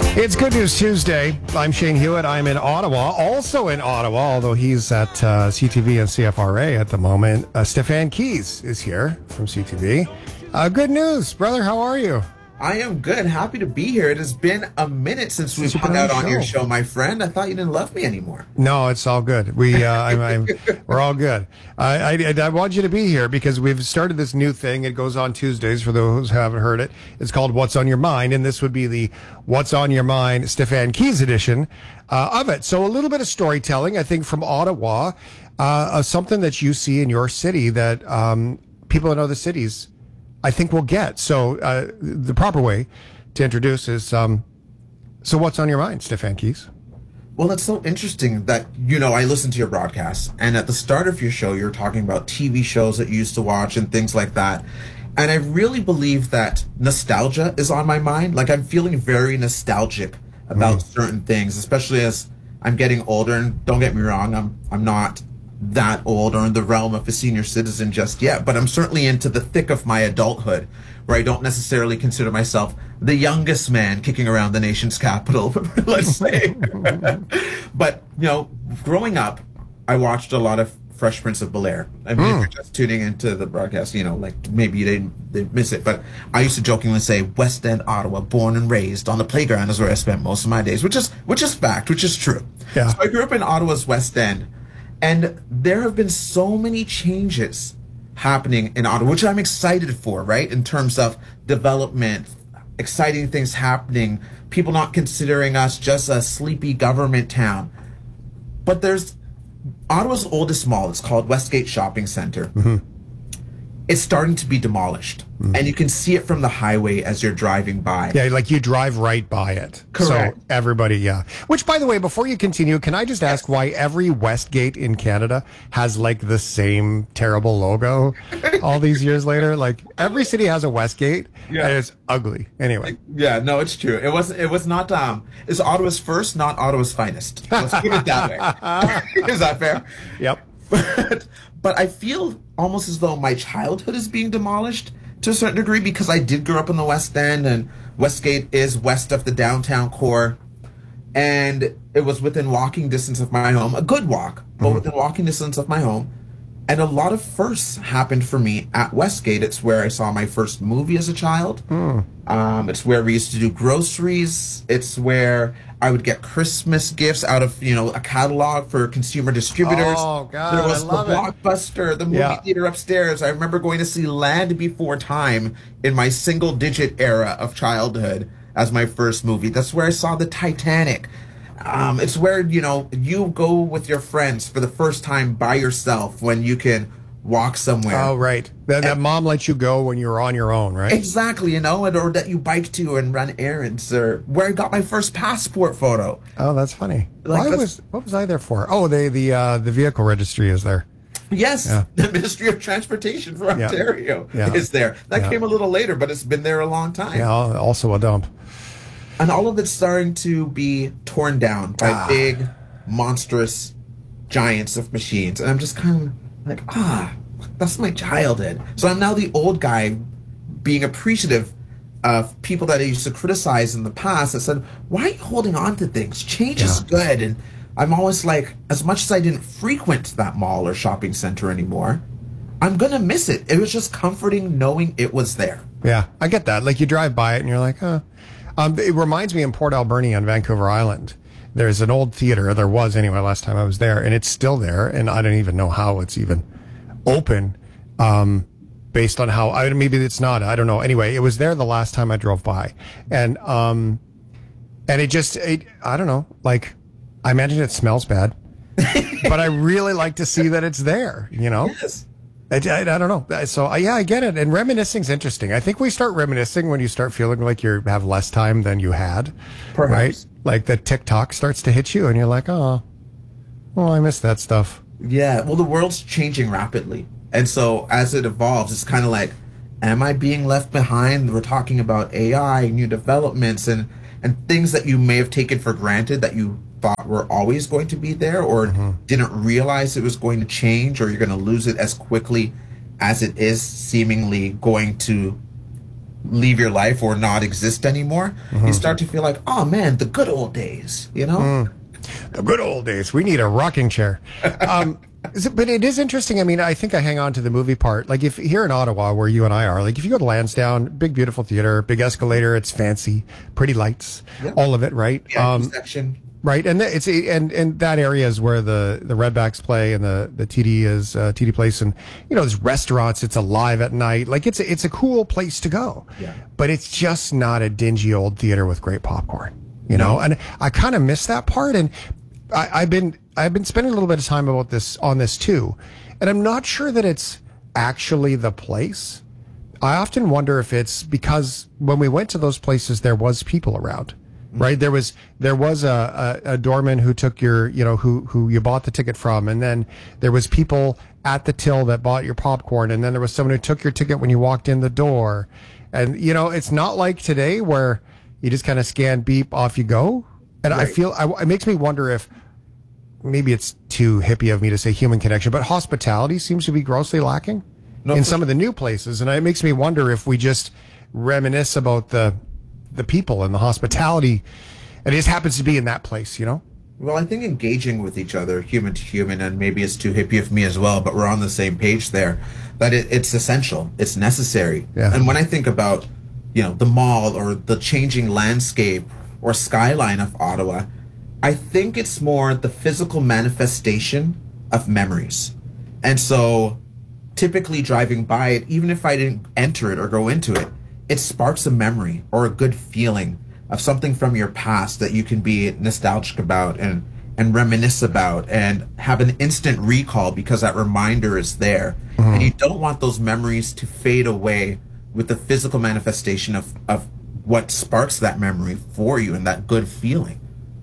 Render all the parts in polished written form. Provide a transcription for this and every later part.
It's Good News Tuesday. I'm Shane Hewitt. I'm in Ottawa, also in Ottawa, although he's at CTV and CFRA at the moment. Stefan Keys is here from CTV. Good news, brother. How are you? I am good. Happy to be here. It has been a minute since we've hung out on your show, my friend. I thought you didn't love me anymore. No, it's all good. We're all good. I want you to be here because we've started this new thing. It goes on Tuesdays for those who haven't heard it. It's called What's on Your Mind, and this would be the What's on Your Mind Stefan Keys edition of it. So a little bit of storytelling, I think, from Ottawa, something that you see in your city that people in other cities I think we'll get. So the proper way to introduce is, so what's on your mind, Stefan Keys? Well, it's so interesting that, I listen to your broadcast, and at the start of your show, you're talking about TV shows that you used to watch and things like that. And I really believe that nostalgia is on my mind. Like, I'm feeling very nostalgic about certain things, especially as I'm getting older. And don't get me wrong, I'm not that old or in the realm of a senior citizen just yet, but I'm certainly into the thick of my adulthood, where I don't necessarily consider myself the youngest man kicking around the nation's capital, let's say. But, growing up, I watched a lot of Fresh Prince of Bel-Air. I mean, if you're just tuning into the broadcast, like maybe you didn't miss it, but I used to jokingly say West End, Ottawa, born and raised on the playground is where I spent most of my days, which is fact, which is true. Yeah. So I grew up in Ottawa's West End. And there have been so many changes happening in Ottawa, which I'm excited for, right? In terms of development, exciting things happening, people not considering us just a sleepy government town. But there's Ottawa's oldest mall. It's called Westgate Shopping Center. Mm-hmm. It's starting to be demolished. Mm-hmm. And you can see it from the highway as you're driving by. Yeah, like you drive right by it. Correct. So everybody, yeah. Which, by the way, before you continue, can I just ask why every Westgate in Canada has like the same terrible logo all these years later? Like every city has a Westgate, and it's ugly. Anyway. Yeah, no, it's true. It was not, it's Ottawa's first, not Ottawa's finest. Let's put it that way. Is that fair? Yep. But I feel almost as though my childhood is being demolished to a certain degree, because I did grow up in the West End, and Westgate is west of the downtown core, and it was within walking distance of my home, a good walk, but within walking distance of my home. And a lot of firsts happened for me at Westgate. It's where I saw my first movie as a child. It's where we used to do groceries. It's where I would get Christmas gifts out of, a catalog for consumer distributors. Oh, God, there was I love the Blockbuster, the movie theater upstairs. I remember going to see Land Before Time in my single-digit era of childhood as my first movie. That's where I saw the Titanic. It's where, you go with your friends for the first time by yourself when you can walk somewhere. Oh, right. That mom lets you go when you're on your own, right? Exactly, or that you bike to and run errands, or where I got my first passport photo. Oh, that's funny. What was I there for? Oh, the vehicle registry is there. Yes, the Ministry of Transportation for Ontario is there. That came a little later, but it's been there a long time. Yeah, also a dump. And all of it's starting to be torn down by big, monstrous giants of machines. And I'm just kind of like, that's my childhood. So I'm now the old guy being appreciative of people that I used to criticize in the past that said, why are you holding on to things? Change is good. And I'm always like, as much as I didn't frequent that mall or shopping center anymore, I'm going to miss it. It was just comforting knowing it was there. Yeah, I get that. Like you drive by it and you're like, it reminds me in Port Alberni on Vancouver Island. There's an old theater. There was anyway last time I was there, and it's still there. And I don't even know how it's even open, based on how. Maybe it's not. I don't know. Anyway, it was there the last time I drove by, and I don't know. Like, I imagine it smells bad, but I really like to see that it's there. Yes. I don't know. So, I get it. And reminiscing's interesting. I think we start reminiscing when you start feeling like you have less time than you had. Perhaps. Right? Like the TikTok starts to hit you and you're like, oh, I miss that stuff. Yeah. Well, the world's changing rapidly. And so as it evolves, it's kind of like, am I being left behind? We're talking about AI, new developments, and things that you may have taken for granted that you thought were always going to be there, or didn't realize it was going to change, or you're going to lose it as quickly as it is seemingly going to leave your life or not exist anymore, you start to feel like, oh man, the good old days, you know? The good old days. We need a rocking chair. But it is interesting. I mean, I think I hang on to the movie part. Like if here in Ottawa, where you and I are, like if you go to Lansdowne, big, beautiful theater, big escalator, it's fancy, pretty lights, all of it, right? Section. Right. And and that area is where the Redbacks play and the TD is, TD Place. And, you know, there's restaurants. It's alive at night. Like it's a cool place to go. Yeah. But it's just not a dingy old theater with great popcorn, you know? And I kind of miss that part. And I've been spending a little bit of time on this too, and I'm not sure that it's actually the place. I often wonder if it's because when we went to those places, there was people around, right? There was a doorman who took your, you know, who you bought the ticket from, and then there was people at the till that bought your popcorn, and then there was someone who took your ticket when you walked in the door, and you know, it's not like today where you just kind of scan, beep, off you go. And I feel it makes me wonder if maybe it's too hippie of me to say human connection, but hospitality seems to be grossly lacking in some of the new places. And it makes me wonder if we just reminisce about the people and the hospitality. And it just happens to be in that place, you know? Well, I think engaging with each other, human to human, and maybe it's too hippie of me as well, but we're on the same page there, that it's essential. It's necessary. Yeah. And when I think about, you know, the mall or the changing landscape or skyline of Ottawa, I think it's more the physical manifestation of memories. And so typically driving by it, even if I didn't enter it or go into it, it sparks a memory or a good feeling of something from your past that you can be nostalgic about and reminisce about and have an instant recall because that reminder is there. And you don't want those memories to fade away with the physical manifestation of what sparks that memory for you and that good feeling.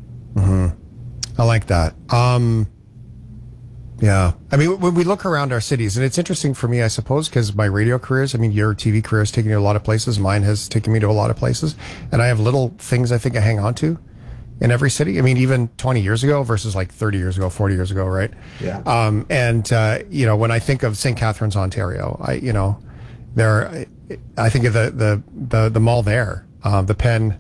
I like that. Yeah. I mean, when we look around our cities, and it's interesting for me, I suppose, because my radio careers, I mean, your TV career has taken you to a lot of places. Mine has taken me to a lot of places. And I have little things I think I hang on to in every city. I mean, even 20 years ago versus like 30 years ago, 40 years ago, right? Yeah. You know, when I think of St. Catharines, Ontario, I think of the mall there, the Pen.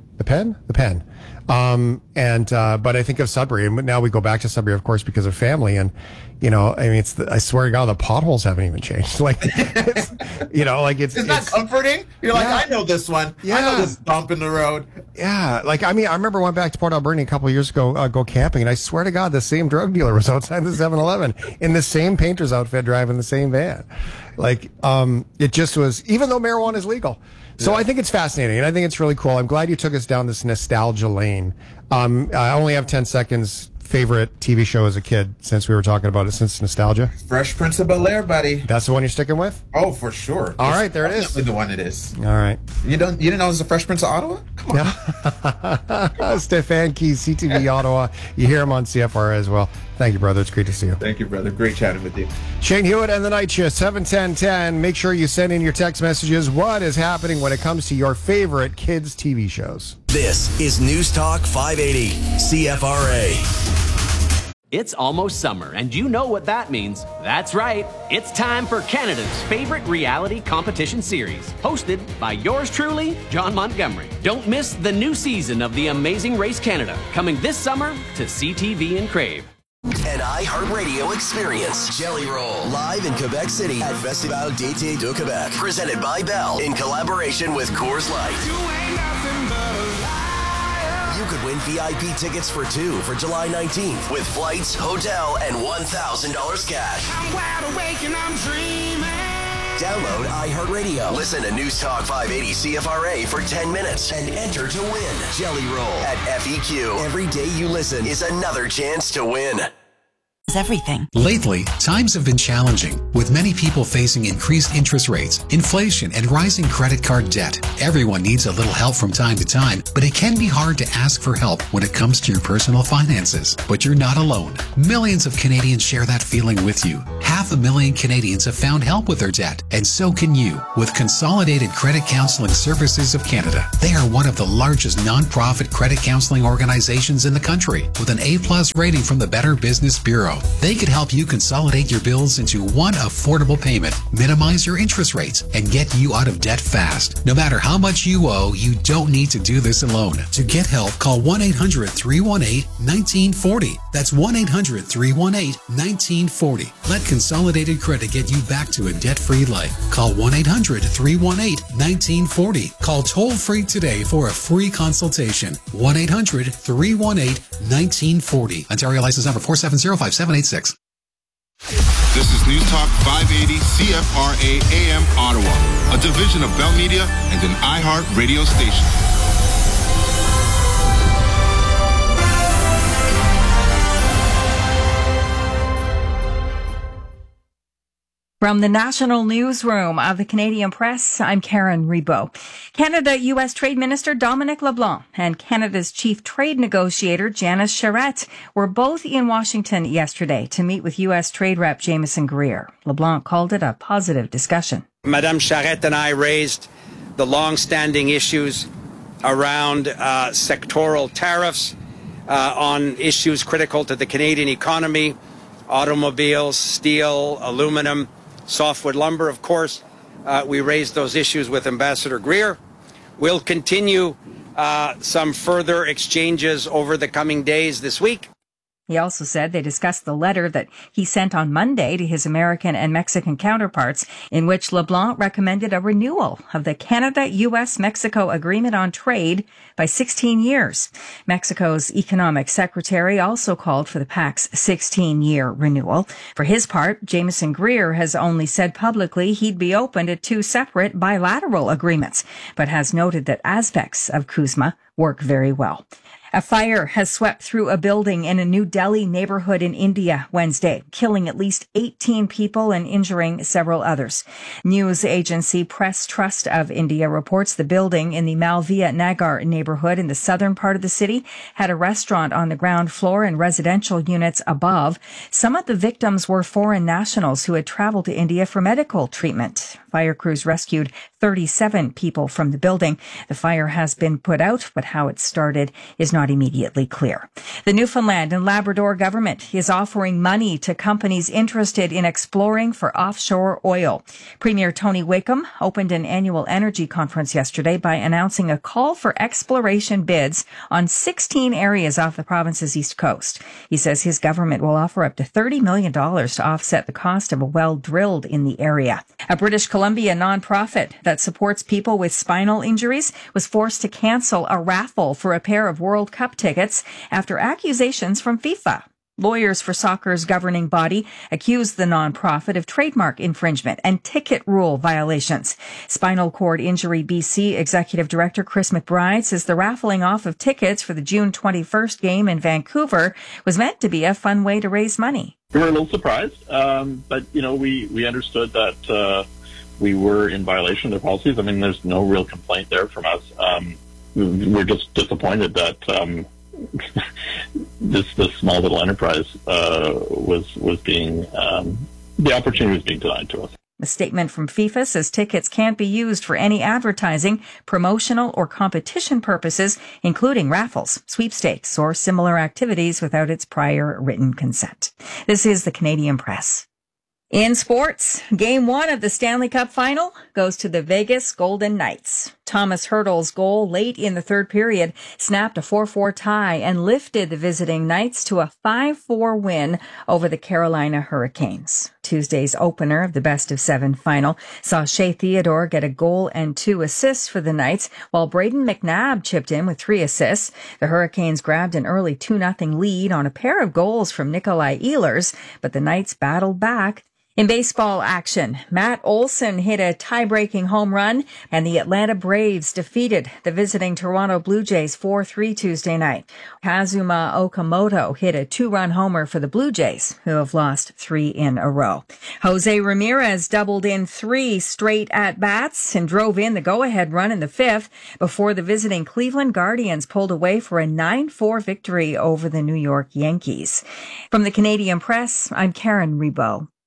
But I think of Sudbury, and now we go back to Sudbury, of course, because of family. And, you know, I mean, I swear to God, the potholes haven't even changed. Like, you know, like Isn't that comforting? You're like, I know this one. Yeah. I know this bump in the road. Yeah. Like, I mean, I remember went back to Port Alberni a couple of years ago, go camping, and I swear to God, the same drug dealer was outside the 7-Eleven in the same painter's outfit, driving the same van. Like, it just was, even though marijuana is legal. So I think it's fascinating, and I think it's really cool. I'm glad you took us down this nostalgia lane. I only have 10 seconds. Favorite TV show as a kid, since we were talking about it, since nostalgia? Fresh Prince of Bel-Air, buddy. That's the one you're sticking with? Oh, for sure. All right, there it is. Definitely the one it is. All right. You didn't know it was the Fresh Prince of Ottawa? Come on. Yeah. Stefan Keys, CTV Ottawa. You hear him on CFR as well. Thank you, brother. It's great to see you. Thank you, brother. Great chatting with you. Shane Hewitt and the Night Shift, 71010. Make sure you send in your text messages. What is happening when it comes to your favorite kids' TV shows? This is News Talk 580, CFRA. It's almost summer, and you know what that means. That's right. It's time for Canada's favorite reality competition series, hosted by yours truly, John Montgomery. Don't miss the new season of The Amazing Race Canada, coming this summer to CTV and Crave. An iHeartRadio experience. Jelly Roll. Live in Quebec City at Festival d'été de Québec. Presented by Bell in collaboration with Coors Light. You could win VIP tickets for two for July 19th with flights, hotel, and $1,000 cash. I'm wide awake and I'm dreaming. Download iHeartRadio. Listen to News Talk 580 CFRA for 10 minutes and enter to win. Jelly Roll at FEQ. Every day you listen is another chance to win. Everything. Lately, times have been challenging, with many people facing increased interest rates, inflation, and rising credit card debt. Everyone needs a little help from time to time, but it can be hard to ask for help when it comes to your personal finances. But you're not alone. Millions of Canadians share that feeling with you. Have 500,000 Canadians have found help with their debt, and so can you with Consolidated Credit Counseling Services of Canada. They are one of the largest non-profit credit counseling organizations in the country with an A+ rating from the Better Business Bureau. They could help you consolidate your bills into one affordable payment, minimize your interest rates, and get you out of debt fast. No matter how much you owe, you don't need to do this alone. To get help, call 1-800-318-1940. That's 1-800-318-1940. Let Consolidated Credit get you back to a debt-free life. Call 1-800-318-1940. Call toll-free today for a free consultation. 1-800-318-1940. Ontario license number 4705786. This is News Talk 580 CFRA AM Ottawa, a division of Bell Media and an iHeart radio station. From the National Newsroom of the Canadian Press, I'm Karen Rebo. Canada-U.S. Trade Minister Dominic LeBlanc and Canada's chief trade negotiator Janice Charette were both in Washington yesterday to meet with U.S. Trade Rep Jamieson Greer. LeBlanc called it a positive discussion. Madame Charette and I raised the long-standing issues around sectoral tariffs on issues critical to the Canadian economy, automobiles, steel, aluminum, softwood lumber, of course. We raised those issues with Ambassador Greer. We'll continue some further exchanges over the coming days this week. He also said they discussed the letter that he sent on Monday to his American and Mexican counterparts, in which LeBlanc recommended a renewal of the Canada-U.S.-Mexico Agreement on Trade by 16 years. Mexico's economic secretary also called for the pact's 16-year renewal. For his part, Jamieson Greer has only said publicly he'd be open to two separate bilateral agreements, but has noted that aspects of CUSMA work very well. A fire has swept through a building in a New Delhi neighborhood in India Wednesday, killing at least 18 people and injuring several others. News agency Press Trust of India reports the building in the Malviya Nagar neighborhood in the southern part of the city had a restaurant on the ground floor and residential units above. Some of the victims were foreign nationals who had traveled to India for medical treatment. Fire crews rescued 37 people from the building. The fire has been put out, but how it started is not immediately clear. The Newfoundland and Labrador government is offering money to companies interested in exploring for offshore oil. Premier Tony Wickham opened an annual energy conference yesterday by announcing a call for exploration bids on 16 areas off the province's east coast. He says his government will offer up to $30 million to offset the cost of a well drilled in the area. A British Columbia nonprofit that supports people with spinal injuries was forced to cancel a raffle for a pair of World Cup tickets after accusations from FIFA. Lawyers for soccer's governing body accused the nonprofit of trademark infringement and ticket rule violations. Spinal Cord Injury BC Executive Director Chris McBride says the raffling off of tickets for the June 21st game in Vancouver was meant to be a fun way to raise money. We were a little surprised, but, we understood that we were in violation of their policies. I mean, there's no real complaint there from us. We're just disappointed that this small little enterprise was being the opportunity was being denied to us. A statement from FIFA says tickets can't be used for any advertising, promotional, or competition purposes, including raffles, sweepstakes, or similar activities without its prior written consent. This is the Canadian Press. In sports, Game 1 of the Stanley Cup Final goes to the Vegas Golden Knights. Thomas Hertl's goal late in the third period snapped a 4-4 tie and lifted the visiting Knights to a 5-4 win over the Carolina Hurricanes. Tuesday's opener of the best-of-7 final saw Shea Theodore get a goal and 2 assists for the Knights, while Braden McNabb chipped in with 3 assists. The Hurricanes grabbed an early 2-0 lead on a pair of goals from Nikolai Ehlers, but the Knights battled back. In baseball action, Matt Olson hit a tie-breaking home run, and the Atlanta Braves defeated the visiting Toronto Blue Jays 4-3 Tuesday night. Kazuma Okamoto hit a 2-run homer for the Blue Jays, who have lost 3 in a row. Jose Ramirez doubled in 3 straight at-bats and drove in the go-ahead run in the 5th before the visiting Cleveland Guardians pulled away for a 9-4 victory over the New York Yankees. From the Canadian Press, I'm Karen Rebo.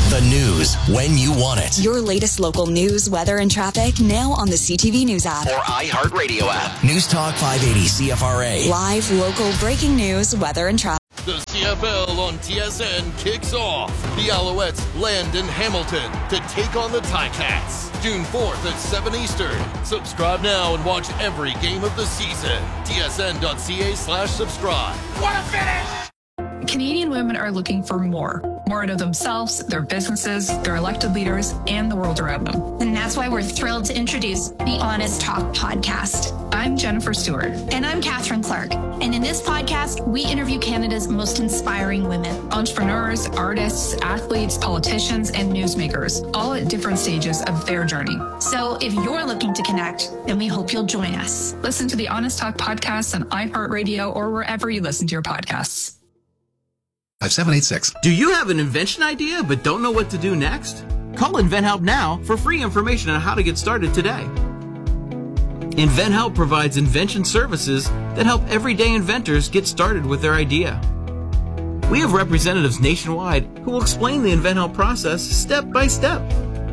The news when you want it. Your latest local news, weather, and traffic now on the CTV News app. Or iHeartRadio app. News Talk 580 CFRA. Live, local, breaking news, weather, and traffic. The CFL on TSN kicks off. The Alouettes land in Hamilton to take on the Ticats. June 4th at 7 Eastern. Subscribe now and watch every game of the season. tsn.ca/subscribe. What a finish! Canadian women are looking for more out of themselves, their businesses, their elected leaders, and the world around them. And that's why we're thrilled to introduce the Honest Talk podcast. I'm Jennifer Stewart. And I'm Catherine Clark. And in this podcast, we interview Canada's most inspiring women. Entrepreneurs, artists, athletes, politicians, and newsmakers, all at different stages of their journey. So if you're looking to connect, then we hope you'll join us. Listen to the Honest Talk podcast on iHeartRadio or wherever you listen to your podcasts. 5786. Do you have an invention idea but don't know what to do next? Call InventHelp now for free information on how to get started today. InventHelp provides invention services that help everyday inventors get started with their idea. We have representatives nationwide who will explain the InventHelp process step by step.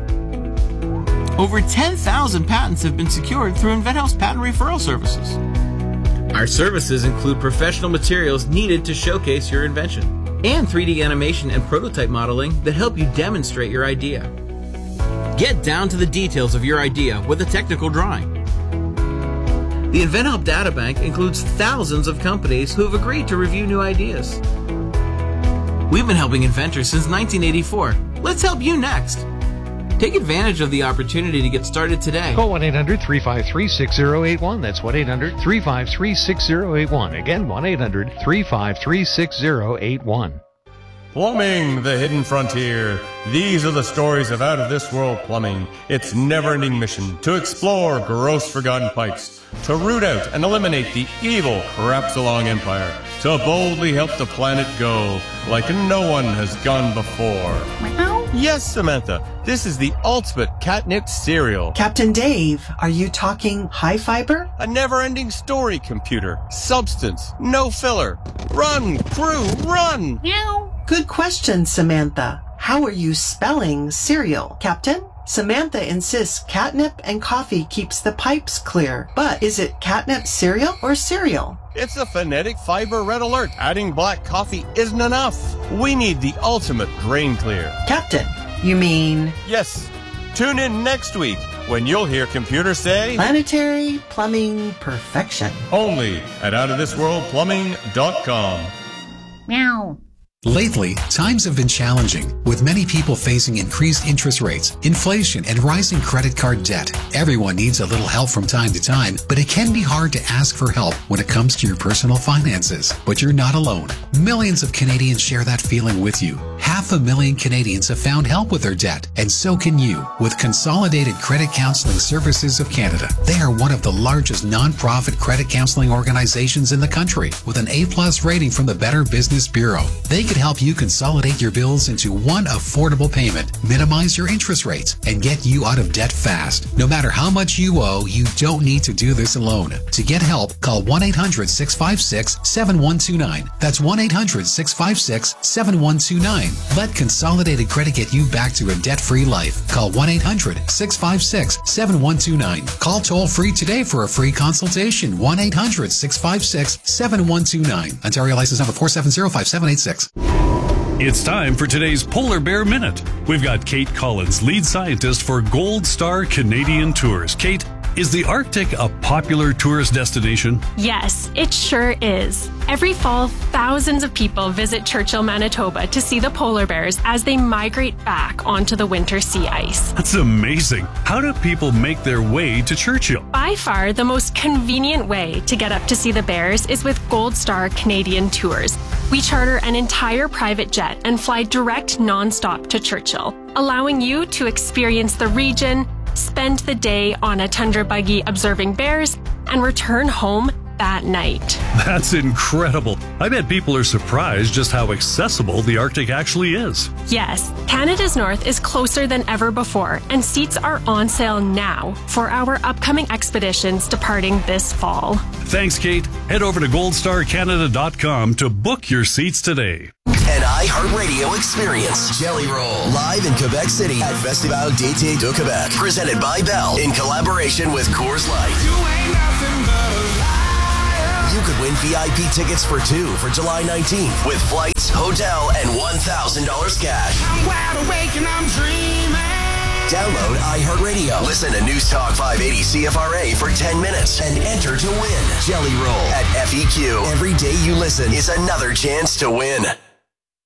Over 10,000 patents have been secured through InventHelp's patent referral services. Our services include professional materials needed to showcase your invention, and 3D animation and prototype modeling that help you demonstrate your idea. Get down to the details of your idea with a technical drawing. The InventHelp Databank includes thousands of companies who have agreed to review new ideas. We've been helping inventors since 1984. Let's help you next. Take advantage of the opportunity to get started today. Call 1-800-353-6081. That's 1-800-353-6081. Again, 1-800-353-6081. Plumbing, the hidden frontier. These are the stories of out-of-this-world plumbing. Its never-ending mission to explore gross forgotten pipes, to root out and eliminate the evil Crapsalong Empire, to boldly help the planet go like no one has gone before. Yes, Samantha, this is the ultimate catnip cereal. Captain Dave, are you talking high fiber? A never-ending story, computer. Substance, no filler. Run, crew, run! Meow. Good question, Samantha. How are you spelling cereal, Captain? Samantha insists catnip and coffee keeps the pipes clear. But is it catnip cereal or cereal? It's a phonetic fiber red alert. Adding black coffee isn't enough. We need the ultimate drain clear. Captain, you mean? Yes. Tune in next week when you'll hear computers say planetary plumbing perfection. Only at outofthisworldplumbing.com. Meow. Lately, times have been challenging, with many people facing increased interest rates, inflation, and rising credit card debt. Everyone needs a little help from time to time, but it can be hard to ask for help when it comes to your personal finances. But you're not alone. Millions of Canadians share that feeling with you. 500,000 Canadians have found help with their debt, and so can you with Consolidated Credit Counseling Services of Canada. They are one of the largest non-profit credit counseling organizations in the country, with an A+ rating from the Better Business Bureau. They could help you consolidate your bills into one affordable payment, minimize your interest rates, and get you out of debt fast. No matter how much you owe, you don't need to do this alone. To get help, call 1-800-656-7129. That's 1-800-656-7129. Let Consolidated Credit get you back to a debt-free life. Call 1-800-656-7129. Call toll-free today for a free consultation. 1-800-656-7129. Ontario license number 4705786. It's time for today's Polar Bear Minute. We've got Kate Collins, lead scientist for Gold Star Canadian Tours. Kate, is the Arctic a popular tourist destination? Yes, it sure is. Every fall, thousands of people visit Churchill, Manitoba to see the polar bears as they migrate back onto the winter sea ice. That's amazing. How do people make their way to Churchill? By far, the most convenient way to get up to see the bears is with Gold Star Canadian Tours. We charter an entire private jet and fly direct nonstop to Churchill, allowing you to experience the region, spend the day on a tundra buggy observing bears, and return home that night. That's incredible. I bet people are surprised just how accessible the Arctic actually is. Yes, Canada's North is closer than ever before, and seats are on sale now for our upcoming expeditions departing this fall. Thanks, Kate. Head over to goldstarcanada.com to book your seats today. an iHeartRadio experience. Jelly Roll, live in Quebec City at Festival d'été de Québec. Presented by Bell in collaboration with Coors Light. You could win VIP tickets for 2 for July 19th with flights, hotel, and $1,000 cash. I'm wide awake and I'm dreaming. Download iHeartRadio. Listen to News Talk 580 CFRA for 10 minutes and enter to win Jelly Roll at FEQ. Every day you listen is another chance to win.